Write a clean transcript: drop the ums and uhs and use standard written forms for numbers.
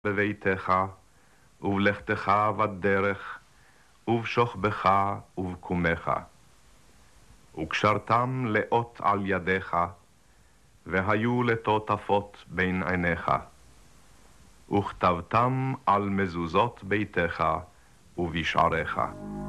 בביתך, ובלכתך בדרך, ובשוכבך ובקומך. וקשרתם לאות על ידיך, והיו לטוטפות בין עיניך. וכתבתם על מזוזות ביתך ובשעריך.